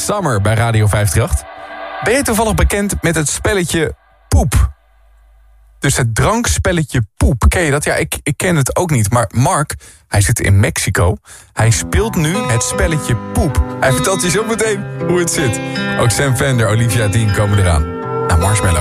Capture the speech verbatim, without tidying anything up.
Summer bij Radio vijfhonderdachttien. Ben je toevallig bekend met het spelletje Poep? Dus het drankspelletje Poep, ken je dat? Ja, ik, ik ken het ook niet. Maar Mark, hij zit in Mexico. Hij speelt nu het spelletje Poep. Hij vertelt je zo meteen hoe het zit. Ook Sam Fender, Olivia Dean komen eraan. Nou, Marshmallow.